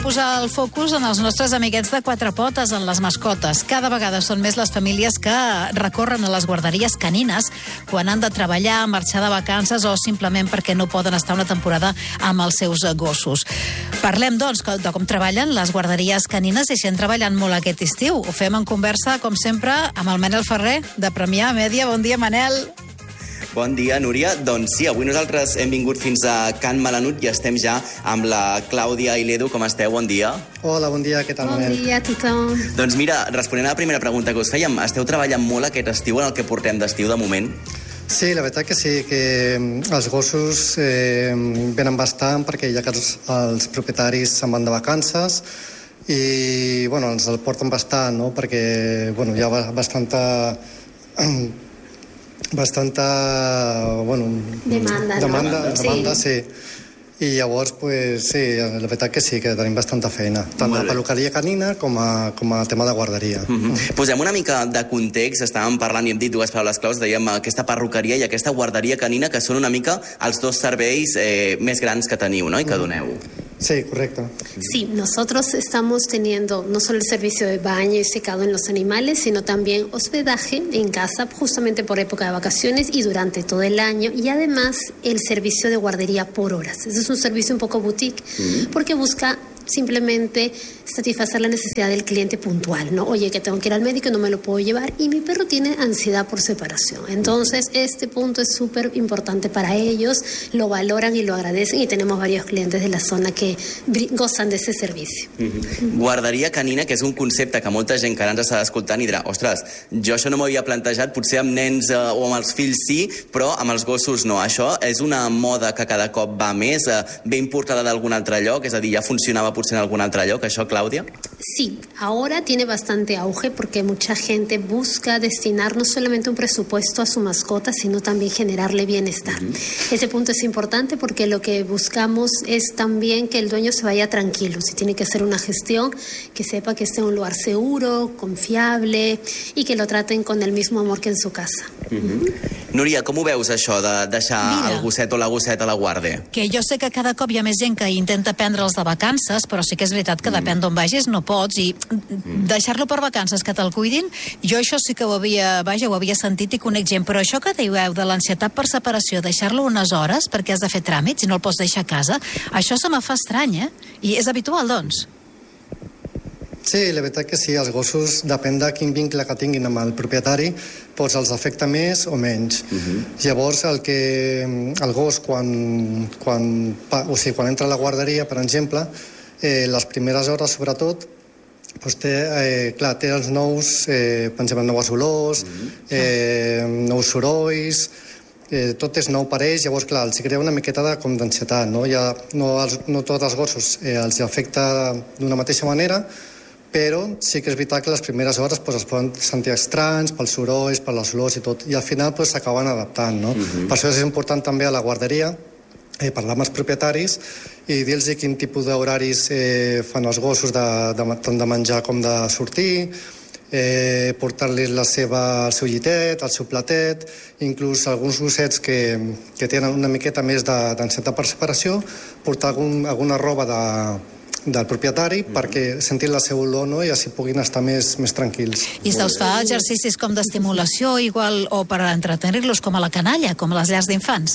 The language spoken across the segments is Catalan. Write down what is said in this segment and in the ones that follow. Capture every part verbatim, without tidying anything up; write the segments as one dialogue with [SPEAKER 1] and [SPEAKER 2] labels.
[SPEAKER 1] Posar el focus en els nostres amiguets de quatre potes, en les mascotes. Cada vegada són més les famílies que recorren a les guarderies canines quan han de treballar, marxar de vacances o simplement perquè no poden estar una temporada amb els seus gossos. Parlem, doncs, de com treballen les guarderies canines i si han treballat molt aquest estiu. Ho fem en conversa, com sempre, amb el Manel Ferrer, de Premià Mèdia. Bon dia, Manel.
[SPEAKER 2] Bon dia, Núria. Doncs sí, avui nosaltres hem vingut fins a Can Malanut i estem ja amb la Clàudia i l'Edu. Com esteu? Bon dia.
[SPEAKER 3] Hola, bon dia. Què tal, Manel?
[SPEAKER 4] Bon dia a tothom.
[SPEAKER 2] Doncs mira, responent a la primera pregunta que us fèiem, esteu treballant molt aquest estiu en el que portem d'estiu de moment?
[SPEAKER 3] Sí, la veritat que sí, que els gossos eh, venen bastant perquè ja que els, els propietaris se'n van de vacances i bueno, ens el porten bastant, no? Perquè bueno, hi ha bastanta... bastanta bueno,
[SPEAKER 4] demanda,
[SPEAKER 3] demanda,
[SPEAKER 4] no?
[SPEAKER 3] demanda
[SPEAKER 4] sí.
[SPEAKER 3] sí. I llavors, pues, sí, la veritat que sí, que tenim bastanta feina, tant a peluqueria canina com a, com a tema de guarderia.
[SPEAKER 2] Mm-hmm. Posem una mica de context, estàvem parlant i hem dit dues paraules claus, dèiem aquesta perruqueria i aquesta guarderia canina, que són una mica els dos serveis eh, més grans que teniu, no?, i que doneu.
[SPEAKER 3] Sí, correcto.
[SPEAKER 4] Sí, nosotros estamos teniendo no solo el servicio de baño y secado en los animales, sino también hospedaje en casa, justamente por época de vacaciones y durante todo el año, y además el servicio de guardería por horas. Ese es un servicio un poco boutique, mm. porque busca simplemente satisfacer la necesidad del cliente puntual, ¿no? Oye, que tengo que ir al médico y no me lo puedo llevar y mi perro tiene ansiedad por separación. Entonces, este punto es súper importante para ellos, lo valoran y lo agradecen y tenemos varios clientes de la zona que gozan de ese servicio.
[SPEAKER 2] Mm-hmm. Guarderia canina, que és un concepte que molta gent que ara ens està escoltant i dirà, ostres, jo això no m'ho havia plantejat, potser amb nens eh, o amb els fills sí, però amb els gossos no. Això és una moda que cada cop va més, eh, ben importada d'algun altre lloc, és a dir, ja funcionava potser en algun altre lloc, això, Clàudia?
[SPEAKER 4] Sí, ahora tiene bastante auge porque mucha gente busca destinar no solamente un presupuesto a su mascota, sino también generarle bienestar. Uh-huh. Ese punto es importante porque lo que buscamos es también que el dueño se vaya tranquilo. Si tiene que hacer una gestión, que sepa que esté en un lugar seguro, confiable y que lo traten con el mismo amor que en su casa.
[SPEAKER 2] Uh-huh. Uh-huh. Núria, com ho veus, això de deixar Mira, el gosset o la gosseta a la guàrdia?
[SPEAKER 1] Que jo sé que cada cop hi ha més gent que intenta prendre'ls de vacances, però sí que és veritat que mm. depèn d'on vagis no pots, i mm. deixar-lo per vacances que te'l cuidin, jo això sí que ho havia, vaja, ho havia sentit i conec gent, però això que dieu de l'ansietat per separació, deixar-lo unes hores perquè has de fer tràmits i no el pots deixar a casa, això se me fa estrany, eh? I és habitual, doncs?
[SPEAKER 3] Sí, la veritat que sí, els gossos, depèn de quin vincle que tinguin amb el propietari, doncs els afecta més o menys. Uh-huh. Llavors, el que el gos, quan, quan, o sigui, quan entra a la guarderia, per exemple, eh, les primeres hores, sobretot, doncs té, eh, clar, té els nous, eh, per exemple, noves olors, uh-huh. eh, nous sorolls, eh, tot és nou per ells, llavors, clar, els crea una miqueta de, com d'ansietat, no? Ja, no, els, no tots els gossos eh, els afecta d'una mateixa manera, però sí que és veritat que les primeres hores pues, es poden sentir estranys pels sorolls, per les olors i tot, i al final s'acaben pues, adaptant, no? Uh-huh. Per això és important també a la guarderia eh, parlar amb els propietaris i dir-los quin tipus d'horaris eh, fan els gossos, de, de, tant de menjar com de sortir, eh, portar-los la seva, el seu llitet, el seu platet, inclús alguns gossets que, que tenen una miqueta més d'ansietat per separació, portar algun, alguna roba de del propietari mm-hmm. perquè sentin la seva olor, no? I així puguin estar més, més tranquils.
[SPEAKER 1] I se'ls fa exercicis com d'estimulació igual o per entretenir-los com a la canalla, com a les llars d'infants?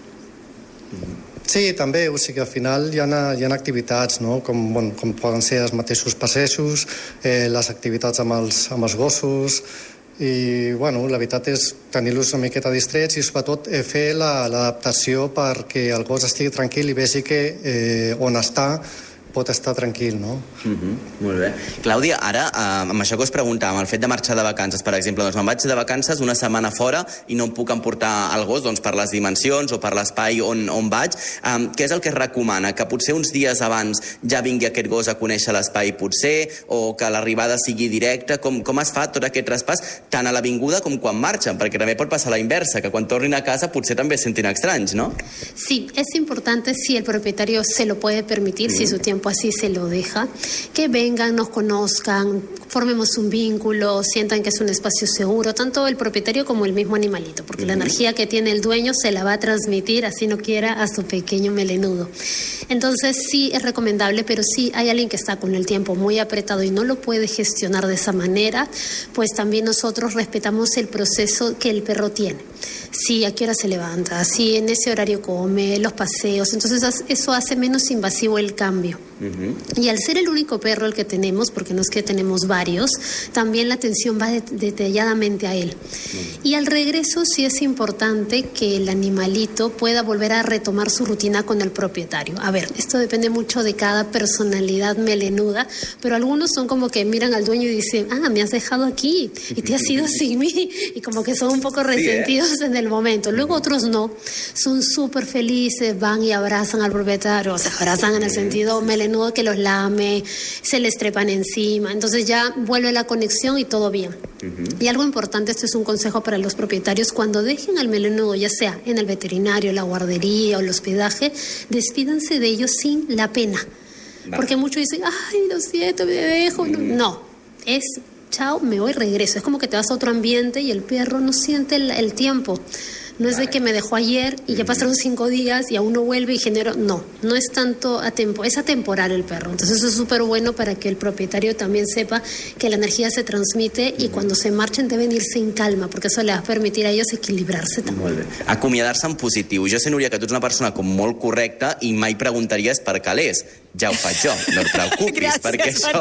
[SPEAKER 3] Sí, també, o sigui, al final hi ha, hi ha activitats, no? Com, bueno, com poden ser els mateixos passejos, eh, les activitats amb els, amb els gossos, i bueno, la veritat és tenir-los una miqueta distrets i sobretot eh, fer l'adaptació perquè el gos estigui tranquil i vegi que eh, on està pot estar tranquil, no?
[SPEAKER 2] Mm-hmm. Molt bé. Clàudia, ara, eh, amb això que us preguntàvem, el fet de marxar de vacances, per exemple, doncs me'n vaig de vacances una setmana fora i no em puc emportar el gos doncs, per les dimensions o per l'espai on, on vaig. Eh, què és el que es recomana? Que potser uns dies abans ja vingui aquest gos a conèixer l'espai potser, o que l'arribada sigui directa? Com, com es fa tot aquest traspàs, tant a l'avinguda com quan marxen? Perquè també pot passar la inversa, que quan tornin a casa potser també es sentin estranys, ¿no?
[SPEAKER 4] Sí, es importante si el propietario se lo puede permitir, mm. si su tiempo tiempo así se lo deja, que vengan, nos conozcan, formemos un vínculo, sientan que es un espacio seguro, tanto el propietario como el mismo animalito, porque uh-huh. la energía que tiene el dueño se la va a transmitir, así no quiera, a su pequeño melenudo. Entonces sí es recomendable, pero si hay alguien que está con el tiempo muy apretado y no lo puede gestionar de esa manera, pues también nosotros respetamos el proceso que el perro tiene. Si a qué hora se levanta, si en ese horario come, los paseos, entonces eso hace menos invasivo el cambio. Uh-huh. Y al ser el único perro el que tenemos, porque no es que tenemos varios, también la atención va de- detalladamente a él. Uh-huh. Y al regreso sí es importante que el animalito pueda volver a retomar su rutina con el propietario. A ver, esto depende mucho de cada personalidad melenuda, pero algunos son como que miran al dueño y dicen, ah, me has dejado aquí y te has ido sin mí, y como que son un poco resentidos sí, ¿eh? en el momento. Luego otros no, son súper felices, van y abrazan al propietario, o sea, abrazan en el sentido melenudo que los lame, se les trepan encima, entonces ya vuelve la conexión y todo bien. Uh-huh. Y algo importante, este es un consejo para los propietarios, cuando dejen al melenudo, ya sea en el veterinario, la guardería o el hospedaje, despídanse de ellos sin la pena. Vale. Porque muchos dicen, ay, lo siento, me dejo. Uh-huh. No, no, es chao, me voy, regreso. Es como que te vas a otro ambiente y el perro no siente el, el tiempo. No es de que me dejó ayer y ya pasaron cinco días y aún no vuelve y genero... No, no es tanto a tiempo, es atemporal el perro. Entonces eso es súper bueno para que el propietario también sepa que la energía se transmite y cuando se marchen deben irse en calma, porque eso les va a permitir a ellos equilibrarse també.
[SPEAKER 2] Molt bé. Acomiadar-se en positiu. Jo sé, Núria, que tu ets una persona com molt correcta i mai preguntaries per calés. Ja ho faig jo, no et preocupis, gràcies, perquè això...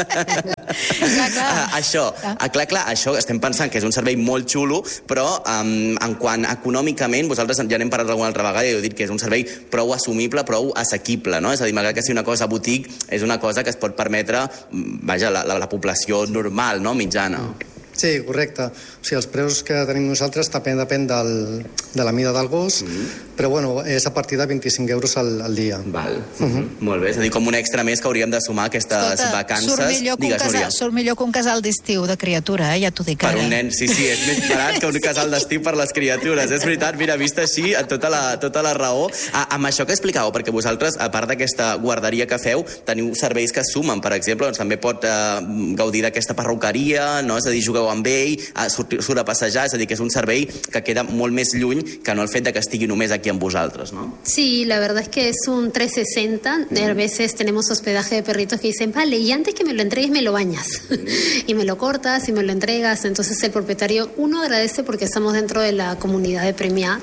[SPEAKER 2] clar, clar. això, clar. clar, clar, això estem pensant que és un servei molt xulo, però um, en quant econòmicament, vosaltres ja n'hem parlat alguna altra vegada i heu dit que és un servei prou assumible, prou assequible, no? És a dir, malgrat que sigui una cosa boutique, és una cosa que es pot permetre, vaja, la, la, la població normal, no?, mitjana.
[SPEAKER 3] Sí, correcte. O sigui, els preus que tenim nosaltres també depèn del, de la mida del gos, mm-hmm. però bueno, és a partir de vint-i-cinc euros al, al dia.
[SPEAKER 2] Val. Mm-hmm. Molt bé, és a dir, com un extra més que hauríem de sumar aquestes Escolta, vacances.
[SPEAKER 1] Surt millor, Digues, que un casal, surt millor que un casal d'estiu de criatura, eh? Ja t'ho dic ara.
[SPEAKER 2] Per un nen, sí, sí, és més barat que un casal d'estiu per les criatures. És veritat, mira, vist així, tota la, tota la raó. Ah, amb això que explicàveu, perquè vosaltres, a part d'aquesta guarderia que feu, teniu serveis que sumen, per exemple, doncs també pot eh, gaudir d'aquesta perruqueria, no? És a dir, jugueu amb ell, surt, surt a passejar, és a dir, que és un servei que queda molt més lluny que no el fet de que estigui només aquí amb vosaltres, ¿no?
[SPEAKER 4] Sí, la verdad es que es un trescientos sesenta. Mm. A veces tenemos hospedaje de perritos que dicen, vale, y antes que me lo entregues me lo bañas. Mm. Y me lo cortas y me lo entregas. Entonces el propietario, uno agradece porque estamos dentro de la comunidad de Premiá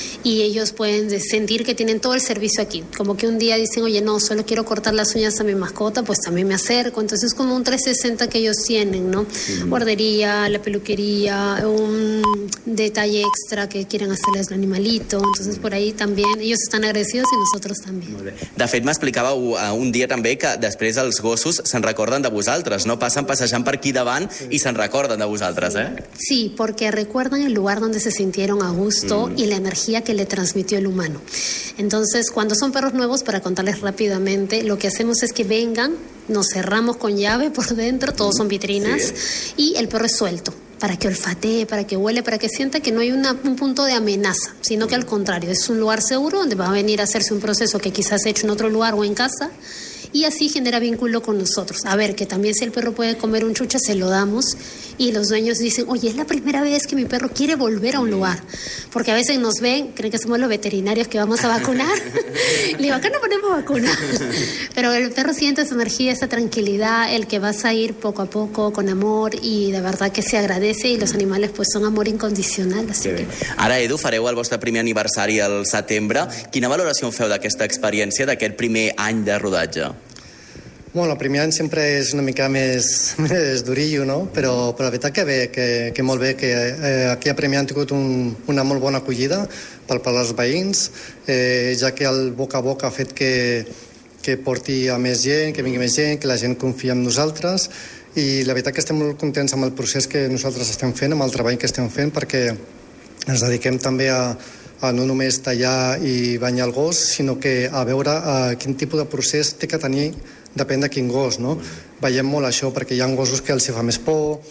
[SPEAKER 4] y ellos pueden sentir que tienen todo el servicio aquí. Como que un día dicen, oye, no, solo quiero cortar las uñas a mi mascota, pues también me acerco. Entonces es como un trescientos sesenta que ellos tienen, ¿no? Mm. Guardería, la peluquería, un detalle extra que quieran hacerles al animalito. Entonces por ahí también ellos están agradecidos y nosotros también.
[SPEAKER 2] Molt bé. De fet, m'explicàveu un dia també que després els gossos se'n recorden de vosaltres, no? Passen passejant per aquí davant i se'n recorden de vosaltres, eh?
[SPEAKER 4] Sí, porque recuerdan el lugar donde se sintieron a gusto mm. y la energía que le transmitió el humano. Entonces, cuando son perros nuevos, para contarles rápidamente, lo que hacemos es que vengan, nos cerramos con llave por dentro, todos son vitrinas, sí. y el perro es suelto, para que olfatee, para que huele, para que sienta que no hay una, un punto de amenaza, sino que al contrario, es un lugar seguro donde va a venir a hacerse un proceso que quizás ha hecho en otro lugar o en casa, y así genera vínculo con nosotros. A ver, que también si el perro puede comer un chuche, se lo damos, y los dueños dicen, oye, es la primera vez que mi perro quiere volver a un lugar, porque a veces nos ven, creen que somos los veterinarios que vamos a vacunar. Le digo, acá no ponemos vacuna, pero el perro siente esa energía, esa tranquilidad, el que vas a ir poco a poco, con amor, y de verdad que se agradece, y los animales pues son amor incondicional, así que...
[SPEAKER 2] Ara, Edu, fareu el vostre primer aniversari al setembre. Quina valoració en feu d'aquesta experiència, d'aquest primer any de rodatge?
[SPEAKER 3] Bueno, el primer any sempre és una mica més, més durillo, no? Però, però la veritat que bé, que, que molt bé, que eh, aquí a Premià han tingut un, una molt bona acollida per, per als veïns, eh, ja que el boca a boca ha fet que, que porti a més gent, que vingui més gent, que la gent confia en nosaltres, i la veritat que estem molt contents amb el procés que nosaltres estem fent, amb el treball que estem fent, perquè ens dediquem també a, a no només tallar i banyar el gos, sinó que a veure a quin tipus de procés té que tenir depèn de quin gos, no? Veiem molt això perquè hi ha gossos que els fa més por,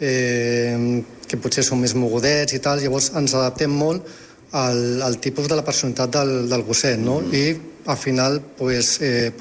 [SPEAKER 3] eh, que potser són més mogudets i tal, llavors ens adaptem molt al, al tipus de la personalitat del, del gosset, no? I al final pues, eh, poder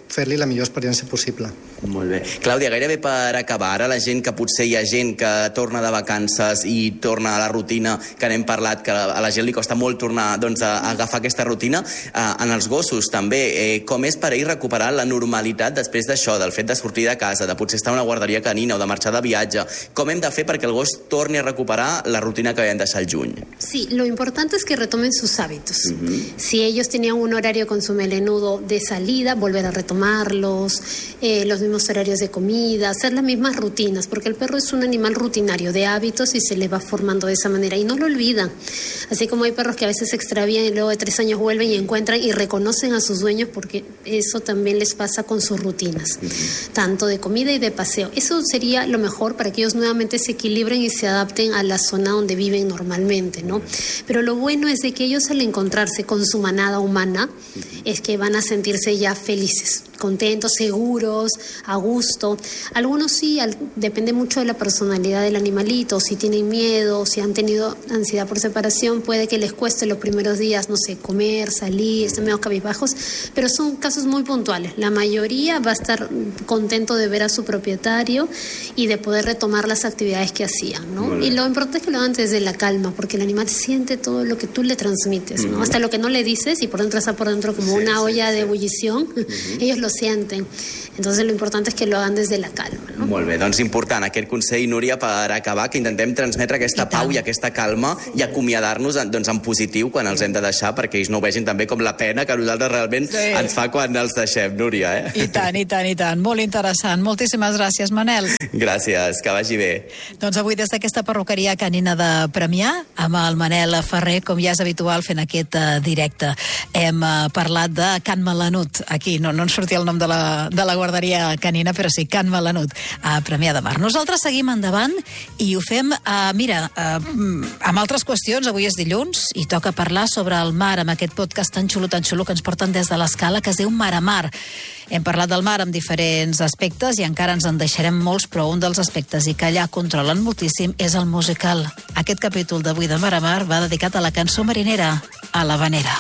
[SPEAKER 3] fer-li la millor experiència possible.
[SPEAKER 2] Molt bé. Clàudia, gairebé per acabar, ara la gent que potser hi ha gent que torna de vacances i torna a la rutina, que n'hem parlat, que a la gent li costa molt tornar doncs, a agafar aquesta rutina, eh, en els gossos també, eh, com és per ells recuperar la normalitat després d'això, del fet de sortir de casa, de potser estar a una guarderia canina o de marxar de viatge, com hem de fer perquè el gos torni a recuperar la rutina que vam deixar al juny?
[SPEAKER 4] Sí, lo importante es que retomen sus hábitos.
[SPEAKER 2] Uh-huh.
[SPEAKER 4] Si ellos tenían un horario con su melenudo de salida, volver a retomarlos, eh, los mismos horarios de comida, hacer las mismas rutinas, porque el perro es un animal rutinario de hábitos y se le va formando de esa manera y no lo olvidan. Así como hay perros que a veces se extravían y luego de tres años vuelven y encuentran y reconocen a sus dueños, porque eso también les pasa con sus rutinas, uh-huh. tanto de comida y de paseo. Eso sería lo mejor para que ellos nuevamente se equilibren y se adapten a la zona donde viven normalmente, ¿no? Pero lo bueno es de que ellos al encontrarse con su manada humana es que van a sentirse ya felices, contentos, seguros, a gusto. Algunos sí, al, depende mucho de la personalidad del animalito, si tienen miedo, si han tenido ansiedad por separación, puede que les cueste los primeros días, no sé, comer, salir, están medio cabizbajos, pero son casos muy puntuales. La mayoría va a estar contento de ver a su propietario y de poder retomar las actividades que hacían, ¿no? Y lo importante es que lo hagan desde la calma, porque el animal siente todo lo que tú le transmites, ¿no? Uh-huh. Hasta lo que no le dices y por dentro está por dentro como sí, una sí, olla sí. de ebullición, uh-huh. ellos lo sienten. Entonces lo importante es que lo hagan desde la calma, no?
[SPEAKER 2] Molt bé, doncs important aquest consell, Núria, per acabar, que intentem transmetre aquesta I pau i aquesta calma i acomiadar-nos doncs, en positiu quan els hem de deixar, perquè ells no ho vegin també com la pena que nosaltres realment sí. ens fa quan els deixem, Núria, eh?
[SPEAKER 1] I tant, i tant, i tant. Molt interessant. Moltíssimes gràcies, Manel.
[SPEAKER 2] Gràcies, que vagi bé.
[SPEAKER 1] Doncs avui des d'aquesta perruqueria canina de Premià, amb el Manel Ferrer, com ja és habitual fent aquest uh, directe. Hem uh, parlat de Can Melanut. Aquí no, no ens sortia el nom de la, de la guarderia canina, però sí, Can Melanut, a Premià de Mar. Nosaltres seguim endavant i ho fem, uh, mira, uh, amb altres qüestions. Avui és dilluns i toca parlar sobre el mar, amb aquest podcast tan xulo, tan xulo que ens porten des de l'Escala, que es diu Mar a Mar. Hem parlat del mar amb diferents aspectes i encara ens en deixarem molts, però un dels aspectes i que allà controlen moltíssim és el musical. Aquest capítol d'avui de Mar a Mar va dedicat a la cançó marinera, a l'Havanera.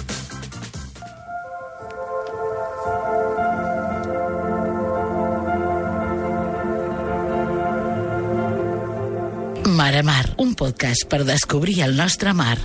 [SPEAKER 5] Mar a Mar, un podcast per descobrir el nostre mar.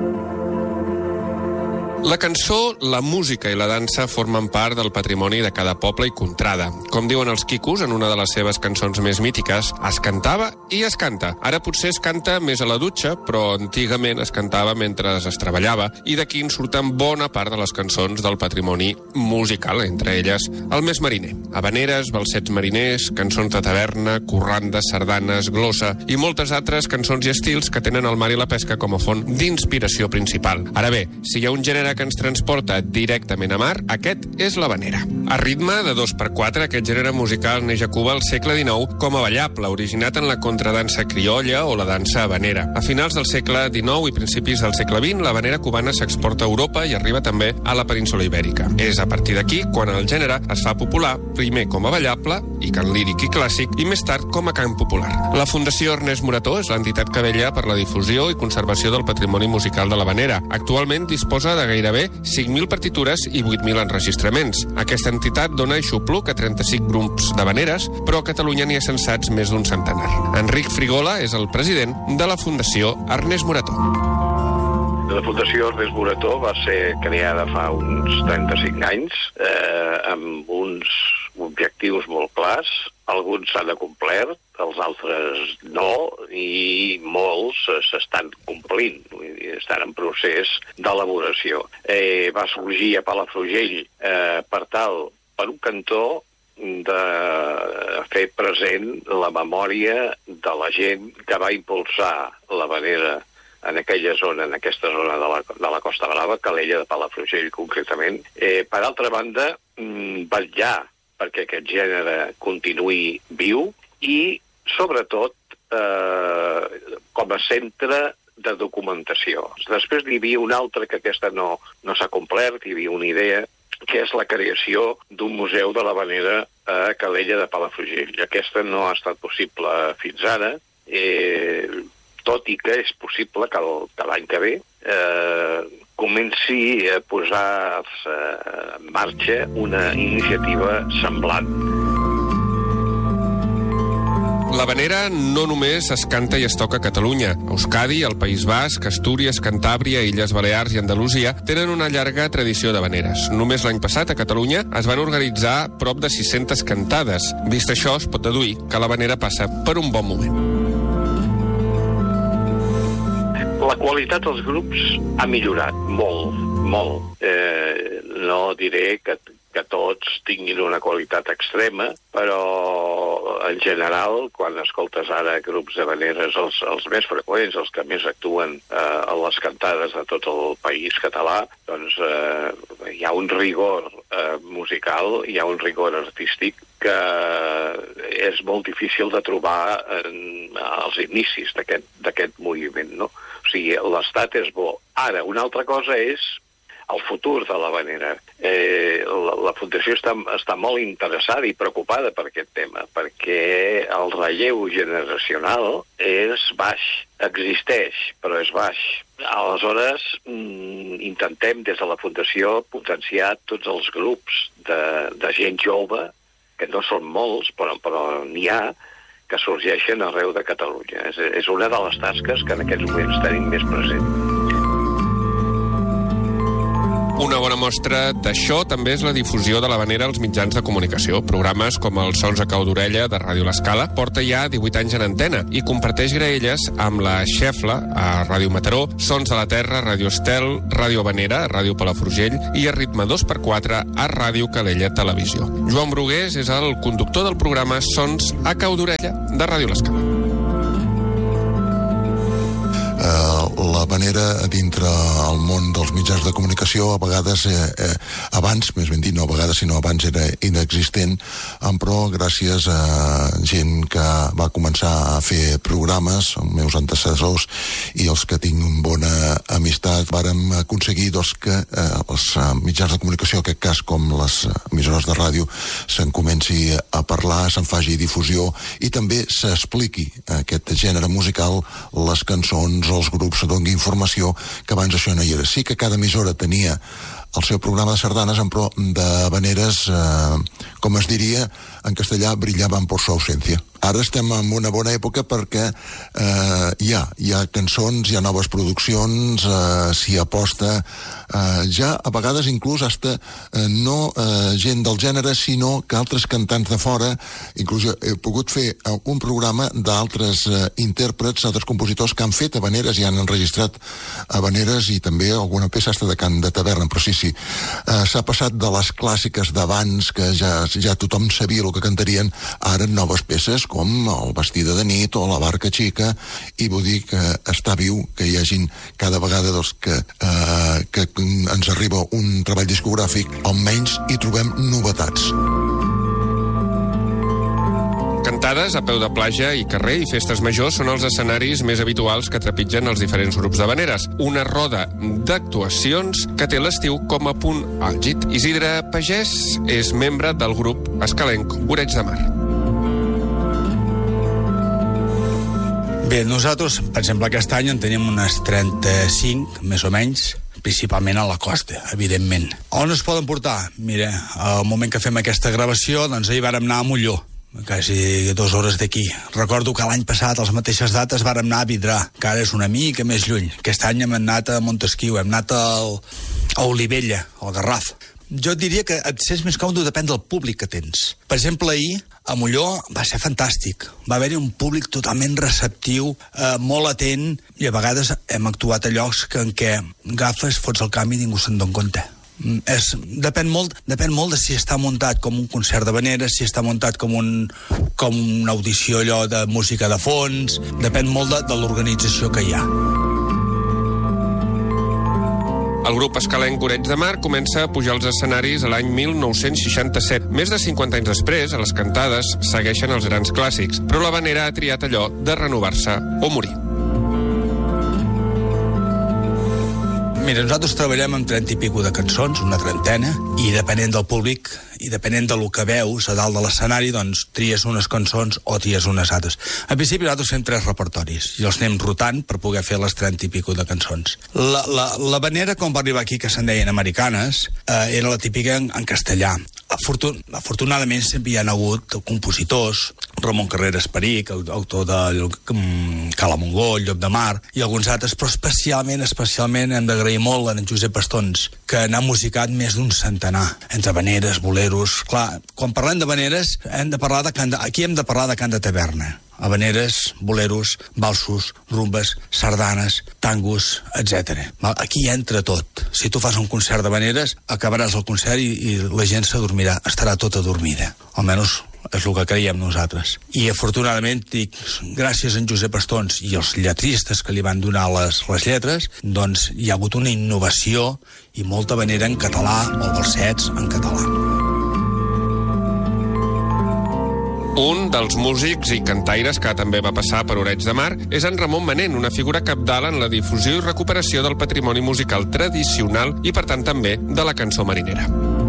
[SPEAKER 6] La cançó, la música i la dansa formen part del patrimoni de cada poble i contrada. Com diuen els quicos en una de les seves cançons més mítiques, es cantava i es canta. Ara potser es canta més a la dutxa, però antigament es cantava mentre es treballava, i d'aquí en surten bona part de les cançons del patrimoni musical, entre elles el més mariner. Habaneres, balsets mariners, cançons de taverna, corrandes, sardanes, glossa i moltes altres cançons i estils que tenen el mar i la pesca com a font d'inspiració principal. Ara bé, si hi ha un gènere que ens transporta directament a mar, aquest és l'havanera. A ritme de dos per quatre, aquest gènere musical neix a Cuba al segle dinou com a ballable, originat en la contradansa criolla o la dansa havanera. A finals del segle dinou i principis del segle vint, l'havanera cubana s'exporta a Europa i arriba també a la península ibèrica. És a partir d'aquí quan el gènere es fa popular, primer com a ballable i cant líric i clàssic, i més tard com a cant popular. La Fundació Ernest Morató és l'entitat que vetlla per la difusió i conservació del patrimoni musical de l'havanera. Actualment disposa de gairebé cinc mil partitures i vuit mil enregistraments. Aquesta entitat dona aixopluc a trenta-cinc grups d'havaneres, però a Catalunya n'hi ha censats més d'un centenar. Enric Frigola és el president de la Fundació Ernest Morató.
[SPEAKER 7] La Fundació Ernest Morató va ser creada fa uns trenta-cinc anys eh, amb uns objectius molt clars. Alguns s'han acomplert, els altres no, i molts s'estan complint, estan en procés d'elaboració. Eh, va sorgir a Palafrugell eh, per tal, per un cantó, de fer present la memòria de la gent que va impulsar l'havanera en aquella zona, en aquesta zona de la, de la Costa Brava, Calella de Palafrugell concretament. Eh, per altra banda, vetllar perquè aquest gènere continuï viu i, sobretot, eh, com a centre de documentació. Després n'hi havia una altra, que aquesta no, no s'ha complert, hi havia una idea, que és la creació d'un museu de l'havanera a Calella de Palafrugell. Aquesta no ha estat possible fins ara. Eh, tot i que és possible que, el, que l'any que ve eh, comenci a posar-se en marxa una iniciativa semblant.
[SPEAKER 6] L'havanera no només es canta i es toca a Catalunya. Euskadi, el País Basc, Astúries, Cantàbria, Illes Balears i Andalusia tenen una llarga tradició d'havaneres. Només l'any passat a Catalunya es van organitzar prop de sis-centes cantades. Vist això, es pot deduir que l'havanera passa per un bon moment.
[SPEAKER 7] La qualitat dels grups ha millorat molt, molt. Eh, no diré que, que tots tinguin una qualitat extrema, però en general, quan escoltes ara grups d'havaneres, els, els més freqüents, els que més actuen eh, a les cantades de tot el país català, doncs eh, hi ha un rigor eh, musical, hi ha un rigor artístic que és molt difícil de trobar en, als inicis d'aquest moviment, no? O sigui, l'estat és bo. Ara, una altra cosa és el futur de l'havanera. Eh, la, la Fundació està, està molt interessada i preocupada per aquest tema, perquè el relleu generacional és baix, existeix, però és baix. Aleshores, mm, intentem des de la Fundació potenciar tots els grups de, de gent jove, que no són molts, però, però n'hi ha, que sorgeixen arreu de Catalunya. És, és una de les tasques que en aquests moments tenim més present.
[SPEAKER 6] Una bona mostra d'això també és la difusió de l'havanera als mitjans de comunicació. Programes com els Sons a cau d'orella de Ràdio L'Escala porta ja divuit anys en antena i comparteix graelles amb la Xefla a Ràdio Mataró, Sons de la Terra, Ràdio Estel, Ràdio Havanera, Ràdio Palafrugell i a Ritme dos per quatre a Ràdio Calella Televisió. Joan Brugués és el conductor del programa Sons a cau d'orella de Ràdio L'Escala.
[SPEAKER 8] La manera dintre el món dels mitjans de comunicació a vegades, eh, eh, abans, més ben dit, no a vegades, sinó abans era inexistent, però gràcies a gent que va començar a fer programes, els meus antecessors i els que tinc bona amistat, vàrem aconseguir doncs, que eh, els mitjans de comunicació, en aquest cas com les emissores de ràdio, se'n comenci a parlar, se'n faci difusió i també s'expliqui aquest gènere musical, les cançons, els grups, doni informació, que abans això no hi era. Sí que cada emissora tenia el seu programa de sardanes, però d'havaneres, eh, com es diria en castellà, brillaven por su ausencia. Ara estem en una bona època perquè eh, hi ha, hi ha cançons, hi ha noves produccions, eh, s'hi aposta, eh, ja a vegades inclús hasta eh, no eh, gent del gènere, sinó que altres cantants de fora, inclús he pogut fer eh, un programa d'altres eh, intèrprets, altres compositors que han fet havaneres i han enregistrat havaneres i també alguna peça hasta de cant de taverna, però sí, sí, eh, s'ha passat de les clàssiques d'abans, que ja, ja tothom sabia el que cantarien, ara noves peces com el Vestida de nit o la Barca xica, i vull dir que està viu que hi hagin cada vegada doncs, que, eh, que ens arriba un treball discogràfic, almenys hi trobem novetats.
[SPEAKER 6] Cantades a peu de platja i carrer i festes majors són els escenaris més habituals que trepitgen els diferents grups d'havaneres. Una roda d'actuacions que té l'estiu com a punt àlgid. Isidre Pagès és membre del grup escalenc Oreig de Mar.
[SPEAKER 9] Bé, nosaltres, per exemple, aquest any en tenim unes trenta-cinc, més o menys, principalment a la costa, evidentment. On es poden portar? Mira, al moment que fem aquesta gravació, doncs ahir vàrem anar a Molló, quasi dues hores d'aquí. Recordo que l'any passat, a les mateixes dates, vàrem anar a Vidrà, que ara és una mica més lluny. Aquest any hem anat a Montesquiu, hem anat al, a Olivella, al Garraf. Jo diria que et sents més còmode, depèn del públic que tens. Per exemple, ahir, a Molló, va ser fantàstic. Va haver-hi un públic totalment receptiu, eh, molt atent, i a vegades hem actuat a llocs que en què agafes, fots el canvi i ningú se'n dona compte. És, depèn molt, depèn molt de si està muntat com un concert d'havaneres, si està muntat com, un, com una audició allò de música de fons, depèn molt de, de l'organització que hi ha.
[SPEAKER 6] El grup escalenc Oreig de Mar comença a pujar als escenaris a l'any mil nou-cents seixanta-set. Més de cinquanta anys després, a les cantades segueixen els grans clàssics, però l'havanera ha triat allò de renovar-se o morir.
[SPEAKER 9] Mira, nosaltres treballem amb trenta i pico de cançons, una trentena, i depenent del públic i depenent del que veus a dalt de l'escenari, doncs tries unes cançons o tries unes altres. Al principi nosaltres fem tres repertoris i els anem rotant per poder fer les trenta i pico de cançons. La, la, la vanera, com va arribar aquí, que se'n deien americanes, eh, era la típica en, en castellà. Afortun afortunadament sempre hi ha hagut compositors, Ramon Carreras Peric, autor de um, Cala Montgó, Llop de Mar, i alguns altres, però especialment, especialment hem d'agrair molt a en Josep Pastons, que n'ha musicat més d'un centenar, entre vaneres, boleros. Clar, quan parlem de vaneres, hem de parlar de cant de, aquí hem de parlar de cant de taverna. Habaneres, boleros, valsos, rumbes, sardanes, tangos, etcètera. Aquí hi entra tot. Si tu fas un concert d'habaneres, acabaràs el concert i, i la gent s'adormirà, estarà tota dormida. Almenys és el que creiem nosaltres. I afortunadament, dic, gràcies a en Josep Pastons i els lletristes que li van donar les, les lletres, doncs hi ha hagut una innovació i molta vanera en català o versets en català.
[SPEAKER 6] Un dels músics i cantaires que també va passar per Oreig de Mar és en Ramon Manent, una figura cabdal en la difusió i recuperació del patrimoni musical tradicional i, per tant, també de la cançó marinera.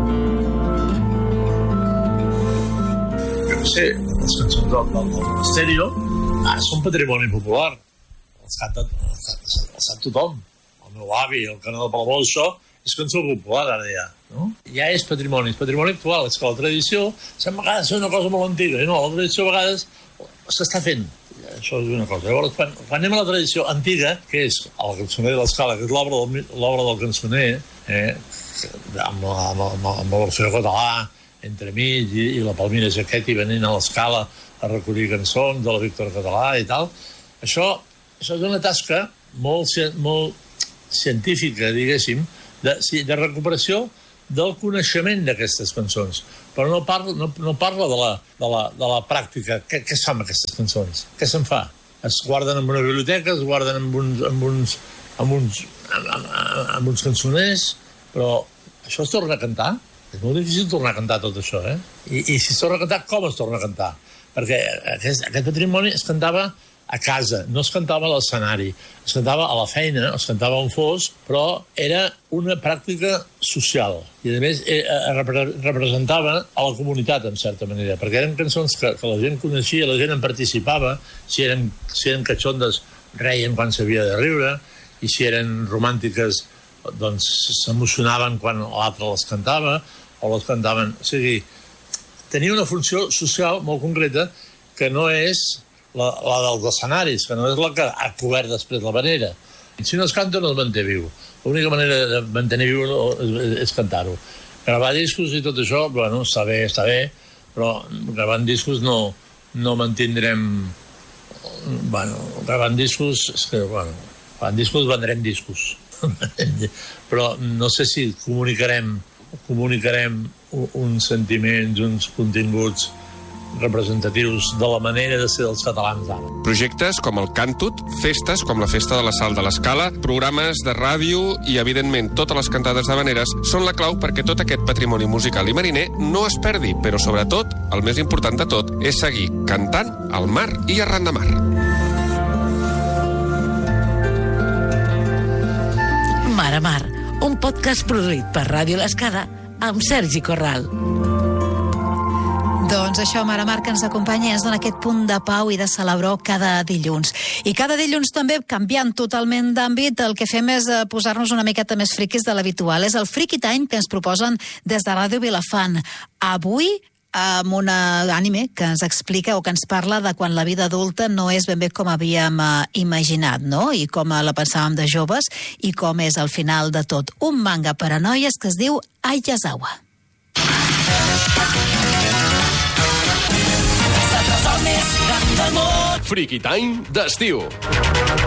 [SPEAKER 10] Jo no sé, les cançons del, del, del Monasterio ah, són patrimoni popular. Els canta, els sap tothom. El meu avi, el canal de Palamós, això és cançó popular, ara ja. No? Ja és patrimoni, és patrimoni actual. És que la tradició, sembla a vegades una cosa molt antiga, i no, la tradició a vegades s'està fent. Això és una cosa. Llavors, quan, quan anem a la tradició antiga, que és el cançoner de l'Escala, que és l'obra del, del cançoner, eh, amb, amb, amb, amb l'Orfeó Català, entremig, i, i la Palmira Jaquetti venint a l'Escala a recollir cançons de la Víctor Català i tal, això, això és una tasca molt, molt científica, diguéssim, de, de recuperació del coneixement d'aquestes cançons. Però no parla, no, no parla de, la, de, la, de la pràctica. Què, què es fa amb aquestes cançons? Què se'n fa? Es guarden en una biblioteca, es guarden en uns, en uns, en uns, en, en, en uns cançoners, però això es torna a cantar? És molt difícil tornar a cantar tot això, eh? I, i si es torna a cantar, com es torna a cantar? Perquè aquest, aquest patrimoni es cantava a casa, no es cantava a l'escenari, es cantava a la feina, es cantava on fos, però era una pràctica social i a més eh, representava a la comunitat en certa manera, perquè eren cançons que, que la gent coneixia, la gent en participava, si eren, si eren catxondes reien quan s'havia de riure i si eren romàntiques doncs s'emocionaven quan l'altre les cantava o les cantaven, o sigui, tenia una funció social molt concreta que no és La, la dels escenaris, que no és la que ha cobert després la vanera. Si no es canta, no es manté viu. L'única manera de mantenir viu és, és cantar-ho. Gravar discos i tot això, bueno, està bé, està bé, però gravant discos no, no mantindrem... Bueno, gravant discos, és que, bueno, gravant discos vendrem discos. Però no sé si comunicarem, comunicarem uns sentiments, uns continguts representatius de la manera de ser dels catalans ara.
[SPEAKER 6] Projectes com el Cantut, festes com la Festa de la Sal de l'Escala, programes de ràdio i, evidentment, totes les cantades d'havaneres són la clau perquè tot aquest patrimoni musical i mariner no es perdi, però, sobretot, el més important de tot és seguir cantant al mar i arran de mar.
[SPEAKER 5] Mar a Mar, un podcast produït per Ràdio l'Escala amb Sergi Corral.
[SPEAKER 1] Doncs això, Mar a Mar, que ens acompanya, ens dona aquest punt de pau i de celebró cada dilluns. I cada dilluns també, canviant totalment d'àmbit, el que fem és posar-nos una miqueta més friquis de l'habitual. És el Friki Time que ens proposen des de Ràdio Vilafant. Avui, amb un ànime que ens explica o que ens parla de quan la vida adulta no és ben bé com havíem imaginat, no? I com la pensàvem de joves i com és el final de tot. Un manga per a noies que es diu Aiyazawa.
[SPEAKER 11] Friki Time d'estiu.